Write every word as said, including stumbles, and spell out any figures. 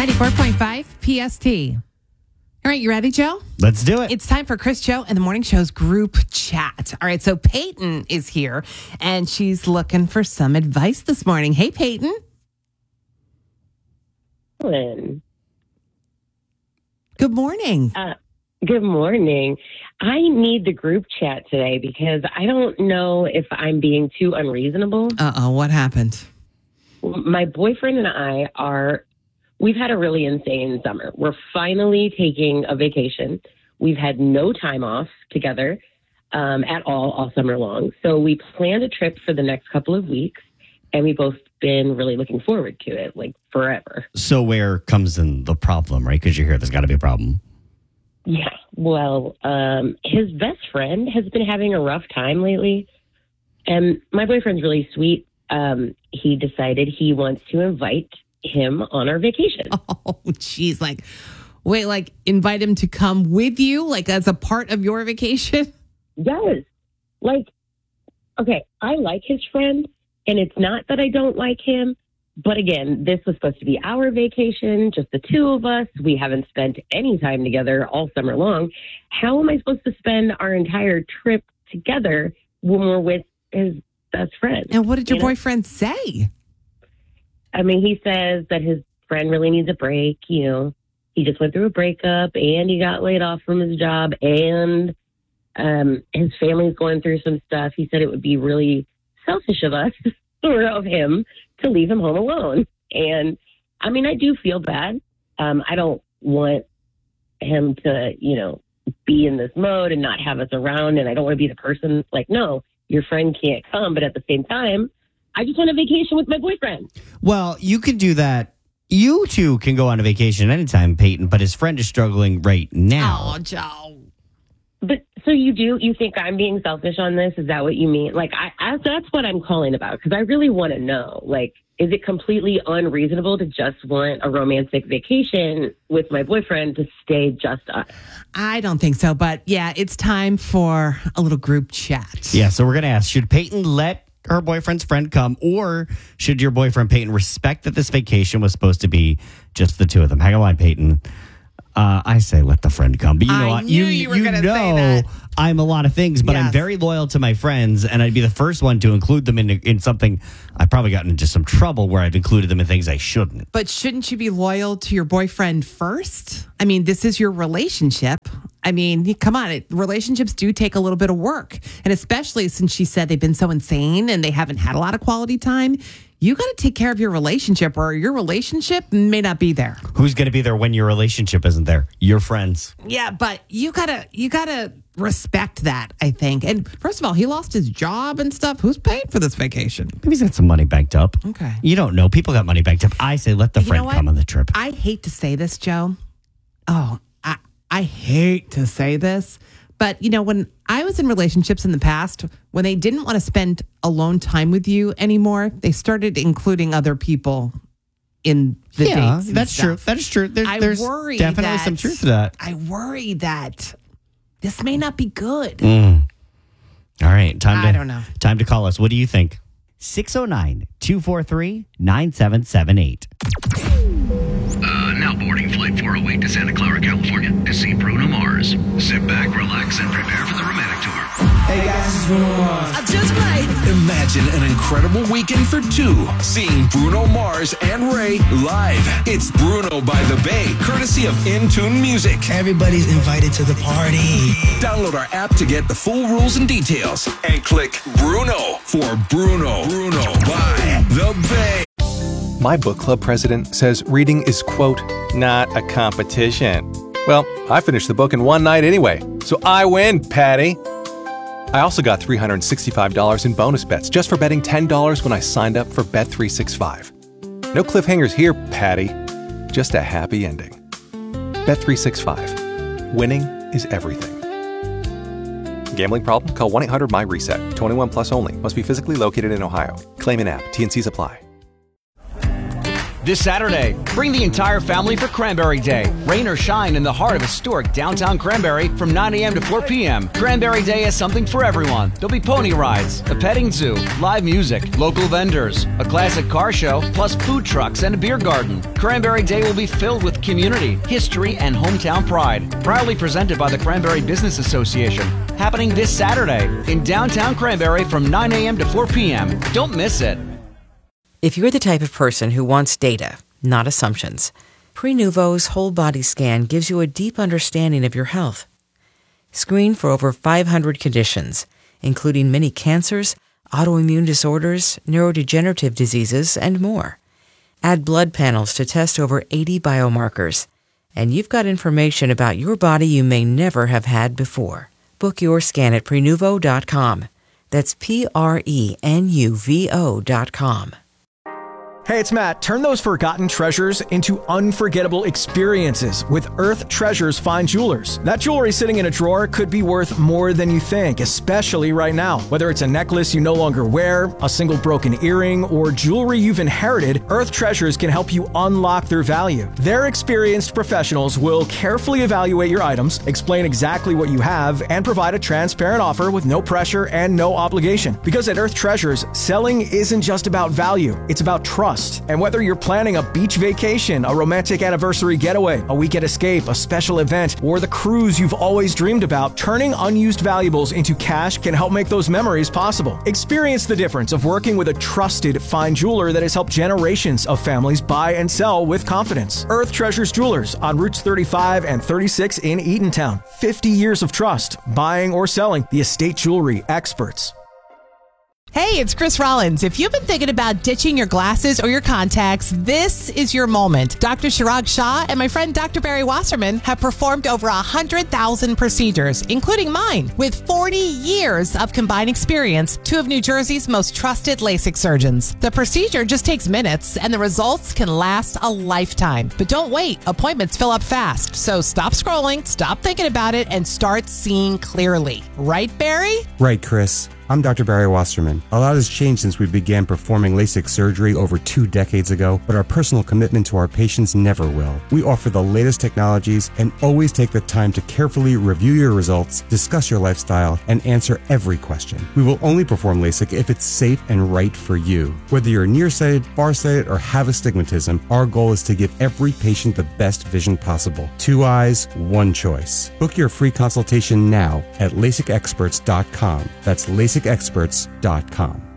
ninety-four point five P S T. All right, you ready, Joe? Let's do it. It's time for Chris, Joe, and the Morning Show's group chat. All right, so Peyton is here, and she's looking for some advice this morning. Hey, Peyton. Lynn. Good morning. Uh, good morning. I need the group chat today because I don't know if I'm being too unreasonable. Uh-oh, what happened? My boyfriend and I are, we've had a really insane summer. We're finally taking a vacation. We've had no time off together um, at all, all summer long. So we planned a trip for the next couple of weeks, and we've both been really looking forward to it, like forever. So where comes in the problem, right? Because you're here, there's got to be a problem. Yeah. Well, um, his best friend has been having a rough time lately. And my boyfriend's really sweet. Um, he decided he wants to invite him on our vacation. Oh, geez. Like, wait, like invite him to come with you, like as a part of your vacation? Yes. Like, okay, I like his friend, and it's not that I don't like him. But again, this was supposed to be our vacation, just the two of us. We haven't spent any time together all summer long. How am I supposed to spend our entire trip together when we're with his best friend? And what did your you know? boyfriend say? I mean, he says that his friend really needs a break. You know, he just went through a breakup and he got laid off from his job, and um, his family's going through some stuff. He said it would be really selfish of us or of him to leave him home alone. And I mean, I do feel bad. Um, I don't want him to, you know, be in this mode and not have us around. And I don't want to be the person like, no, your friend can't come. But at the same time, I just want a vacation with my boyfriend. Well, you can do that. You two can go on a vacation anytime, Peyton, but his friend is struggling right now. Oh, Joe. But so you do, you think I'm being selfish on this? Is that what you mean? Like, I, I that's what I'm calling about, because I really want to know, like, is it completely unreasonable to just want a romantic vacation with my boyfriend to stay just us? I don't think so, but yeah, it's time for a little group chat. Yeah, so we're going to ask, should Peyton let her boyfriend's friend come, or should your boyfriend, Peyton, respect that this vacation was supposed to be just the two of them? Hang on, Peyton. Uh, I say let the friend come, but you know I what? knew you were gonna say know that. I'm a lot of things, but Yes. I'm very loyal to my friends, and I'd be the first one to include them in in something. I've probably gotten into some trouble where I've included them in things I shouldn't. But shouldn't you be loyal to your boyfriend first? I mean, this is your relationship. I mean, come on, it, relationships do take a little bit of work. And especially since she said they've been so insane and they haven't had a lot of quality time, you got to take care of your relationship, or your relationship may not be there. Who's going to be there when your relationship isn't there? Your friends. Yeah, but you gotta you gotta respect that, I think. And first of all, he lost his job and stuff. Who's paying for this vacation? Maybe he's got some money banked up. Okay. You don't know. People got money banked up. I say let the You know friend what? come on the trip. I hate to say this, Joe. Oh, I I hate to say this, but you know, when I was in relationships in the past, when they didn't want to spend alone time with you anymore, they started including other people in the yeah, dates. and that's stuff. true. That is true. There, I there's worry definitely that, some truth to that. I worry that this may not be good. Mm. All right, time to I don't know. time to call us. What do you think? six oh nine, two four three, nine seven seven eight. Uh, now boarding flight four oh eight to Santa Clara, California to see Bruno Mars. Sit back, relax, and prepare for the romantic tour. Hey guys, this is Bruno Mars. I just might. Imagine an incredible weekend for two, seeing Bruno Mars and Ray live. It's Bruno by the Bay, courtesy of Intune Music. Everybody's invited to the party. Download our app to get the full rules and details, and click Bruno for Bruno. Bruno by the Bay. My book club president says reading is, quote, not a competition. Well, I finished the book in one night anyway, so I win, Patty. I also got three hundred sixty-five dollars in bonus bets just for betting ten dollars when I signed up for Bet three sixty-five. No cliffhangers here, Patty. Just a happy ending. Bet three sixty-five. Winning is everything. Gambling problem? Call one eight hundred M Y RESET. twenty-one plus only. Must be physically located in Ohio. Claim in app. T and Cs apply. This Saturday, bring the entire family for Cranberry Day. Rain or shine in the heart of historic downtown Cranberry from nine a.m. to four p.m. Cranberry Day has something for everyone. There'll be pony rides, a petting zoo, live music, local vendors, a classic car show, plus food trucks and a beer garden. Cranberry Day will be filled with community, history, and hometown pride. Proudly presented by the Cranberry Business Association. Happening this Saturday in downtown Cranberry from nine a.m. to four p.m. Don't miss it. If you're the type of person who wants data, not assumptions, Prenuvo's whole body scan gives you a deep understanding of your health. Screen for over five hundred conditions, including many cancers, autoimmune disorders, neurodegenerative diseases, and more. Add blood panels to test over eighty biomarkers, and you've got information about your body you may never have had before. Book your scan at Prenuvo dot com. That's P R E N U V O dot com. Hey, it's Matt. Turn those forgotten treasures into unforgettable experiences with Earth Treasures Fine Jewelers. That jewelry sitting in a drawer could be worth more than you think, especially right now. Whether it's a necklace you no longer wear, a single broken earring, or jewelry you've inherited, Earth Treasures can help you unlock their value. Their experienced professionals will carefully evaluate your items, explain exactly what you have, and provide a transparent offer with no pressure and no obligation. Because at Earth Treasures, selling isn't just about value, it's about trust. And whether you're planning a beach vacation, a romantic anniversary getaway, a weekend escape, a special event, or the cruise you've always dreamed about, turning unused valuables into cash can help make those memories possible. Experience the difference of working with a trusted fine jeweler that has helped generations of families buy and sell with confidence. Earth Treasures Jewelers on Routes thirty-five and thirty-six in Eatontown. fifty years of trust, buying or selling, the estate jewelry experts. Hey, it's Chris Rollins. If you've been thinking about ditching your glasses or your contacts, this is your moment. Doctor Chirag Shah and my friend Doctor Barry Wasserman have performed over one hundred thousand procedures, including mine. With forty years of combined experience, two of New Jersey's most trusted LASIK surgeons. The procedure just takes minutes, and the results can last a lifetime. But don't wait. Appointments fill up fast. So stop scrolling, stop thinking about it, and start seeing clearly. Right, Barry? Right, Chris. I'm Doctor Barry Wasserman. A lot has changed since we began performing LASIK surgery over two decades ago, but our personal commitment to our patients never will. We offer the latest technologies and always take the time to carefully review your results, discuss your lifestyle, and answer every question. We will only perform LASIK if it's safe and right for you. Whether you're nearsighted, farsighted, or have astigmatism, our goal is to give every patient the best vision possible. Two eyes, one choice. Book your free consultation now at LASIK experts dot com. That's LASIK experts dot com.